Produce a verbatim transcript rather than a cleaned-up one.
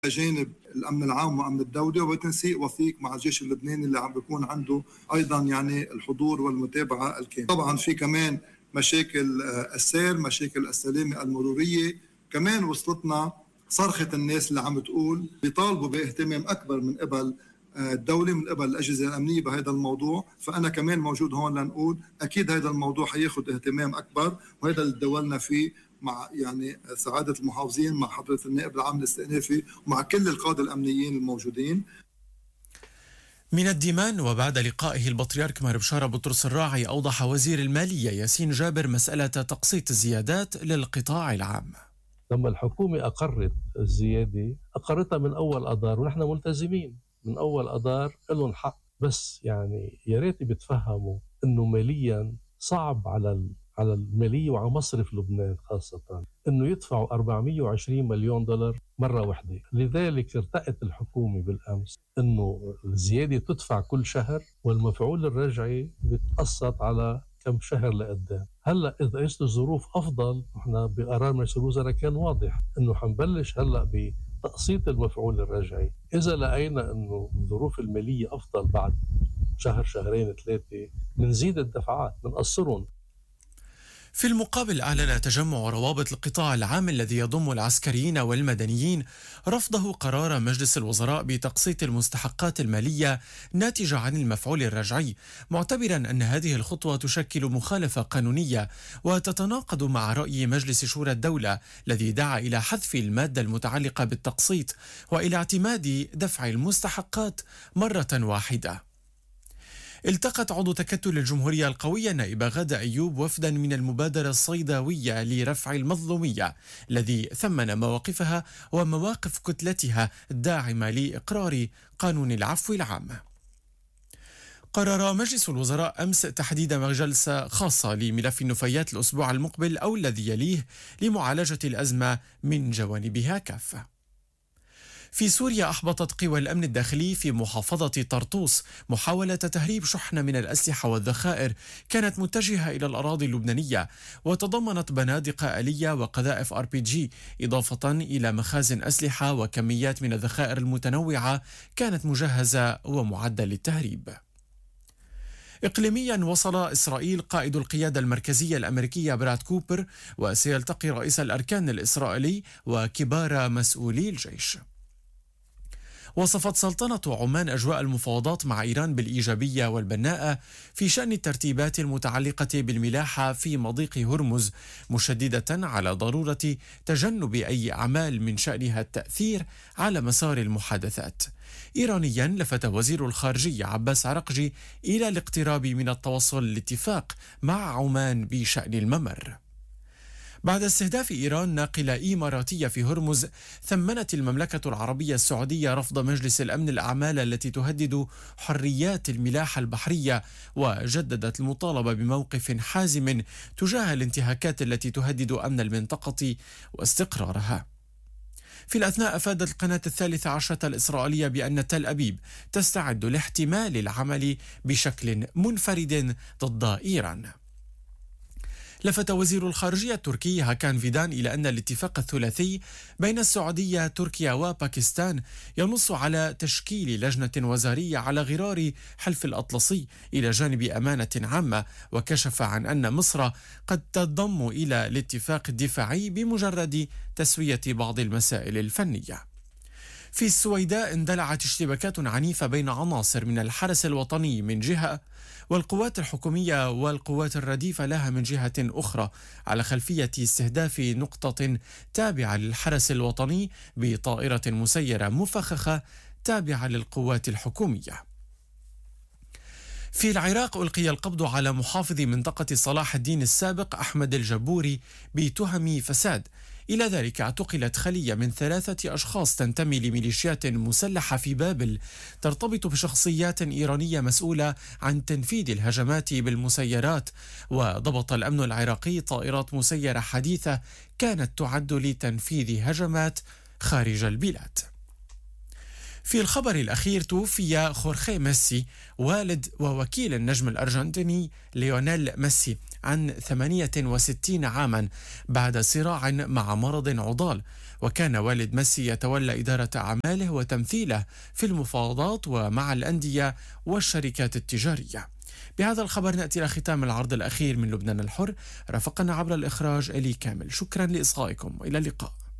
جانب الأمن العام وأمن الدولة وتنسيق وثيق مع الجيش اللبناني اللي عم بيكون عنده أيضا يعني الحضور والمتابعة الكاملة. طبعا في كمان مشاكل السير، مشاكل السلامة المرورية، كمان وصلتنا صرخة الناس اللي عم تقول بيطالبوا باهتمام أكبر من قبل الدولة، من قبل الأجهزة الأمنية بهذا الموضوع. فأنا كمان موجود هون لنقول أكيد هذا الموضوع حياخد اهتمام أكبر، وهذا اللي دولنا فيه مع يعني سعادة المحافظين، مع حضرة النائب العام الاستئنافي، ومع كل القادة الأمنيين الموجودين. من الديمان. وبعد لقائه البطريرك مار بشارة بطرس الراعي، أوضح وزير المالية ياسين جابر مسألة تقسيط الزيادات للقطاع العام. لما الحكومة أقرت الزيادة أقرتها من أول أدار، ونحن ملتزمين من أول أدار، لهم حق. بس يعني يا ريت بتفهموا إنه ماليا صعب على على المالية وعلى مصرف لبنان خاصة إنه يدفعوا أربعمئة وعشرين مليون دولار مرة واحدة. لذلك ارتأت الحكومة بالأمس إنه الزيادة تدفع كل شهر، والمفعول الرجعي بتقسط على كم شهر لقدام. هلا إذا قست الظروف أفضل، نحن بقرار مجلس الوزراء كان واضح إنه حنبلش هلا بتقسيط المفعول الرجعي. إذا لقينا إنه الظروف المالية أفضل بعد شهر شهرين ثلاثة، بنزيد الدفعات بنقصرهم. في المقابل، أعلن تجمع روابط القطاع العام الذي يضم العسكريين والمدنيين رفضه قرار مجلس الوزراء بتقسيط المستحقات المالية ناتجة عن المفعول الرجعي، معتبرا أن هذه الخطوة تشكل مخالفة قانونية وتتناقض مع رأي مجلس شورى الدولة الذي دعا إلى حذف المادة المتعلقة بالتقسيط وإلى اعتماد دفع المستحقات مرة واحدة. التقت عضو تكتل الجمهورية القوية النائبة غادة أيوب وفدا من المبادرة الصيداوية لرفع المظلومية، الذي ثمن مواقفها ومواقف كتلتها الداعمة لإقرار قانون العفو العام. قرر مجلس الوزراء أمس تحديد جلسة خاصة لملف النفايات الأسبوع المقبل أو الذي يليه لمعالجة الأزمة من جوانبها كافة. في سوريا، أحبطت قوى الأمن الداخلي في محافظة طرطوس محاولة تهريب شحنة من الأسلحة والذخائر كانت متجهة إلى الأراضي اللبنانية، وتضمنت بنادق آلية وقذائف آر بي جي، إضافة إلى مخازن أسلحة وكميات من الذخائر المتنوعة كانت مجهزة ومعدة للتهريب. إقليميا، وصل إسرائيل قائد القيادة المركزية الأمريكية براد كوبر، وسيلتقي رئيس الأركان الإسرائيلي وكبار مسؤولي الجيش. وصفت سلطنة عمان أجواء المفاوضات مع إيران بالإيجابية والبناءة في شأن الترتيبات المتعلقة بالملاحة في مضيق هرمز، مشددة على ضرورة تجنب أي أعمال من شأنها التأثير على مسار المحادثات. إيرانيا، لفت وزير الخارجية عباس عرقجي إلى الاقتراب من التوصل لاتفاق مع عمان بشأن الممر. بعد استهداف إيران ناقلة إماراتية في هرمز، ثمنت المملكة العربية السعودية رفض مجلس الأمن الأعمال التي تهدد حريات الملاحة البحرية، وجددت المطالبة بموقف حازم تجاه الانتهاكات التي تهدد أمن المنطقة واستقرارها. في الأثناء، أفادت القناة الثالثة عشرة الإسرائيلية بأن تل أبيب تستعد لاحتمال العمل بشكل منفرد ضد إيران. لفت وزير الخارجية التركي هاكان فيدان إلى أن الاتفاق الثلاثي بين السعودية، تركيا وباكستان ينص على تشكيل لجنة وزارية على غرار حلف الأطلسي إلى جانب أمانة عامة، وكشف عن أن مصر قد تنضم إلى الاتفاق الدفاعي بمجرد تسوية بعض المسائل الفنية. في السويداء، اندلعت اشتباكات عنيفة بين عناصر من الحرس الوطني من جهة والقوات الحكومية والقوات الرديفة لها من جهة أخرى، على خلفية استهداف نقطة تابعة للحرس الوطني بطائرة مسيرة مفخخة تابعة للقوات الحكومية. في العراق، ألقي القبض على محافظ منطقة صلاح الدين السابق أحمد الجبوري بتهم فساد. إلى ذلك، اعتقلت خلية من ثلاثة أشخاص تنتمي لميليشيات مسلحة في بابل ترتبط بشخصيات إيرانية مسؤولة عن تنفيذ الهجمات بالمسيرات. وضبط الأمن العراقي طائرات مسيرة حديثة كانت تعد لتنفيذ هجمات خارج البلاد. في الخبر الأخير، توفي خورخي ميسي والد ووكيل النجم الأرجنتيني ليونيل ميسي عن ثمانية وستين عاما بعد صراع مع مرض عضال، وكان والد ميسي يتولى إدارة أعماله وتمثيله في المفاوضات ومع الأندية والشركات التجارية. بهذا الخبر نأتي إلى ختام العرض الأخير من لبنان الحر. رافقنا عبر الإخراج إلي كامل. شكرا لإصغائكم وإلى اللقاء.